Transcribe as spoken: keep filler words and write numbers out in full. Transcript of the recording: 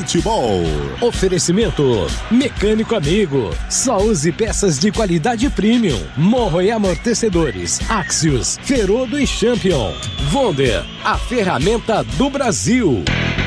futebol. Oferecimento Mecânico Amigo. Só use peças de qualidade premium. Morro e amortecedores. Axios, Ferodo e Champion. Wonder, a ferramenta do Brasil.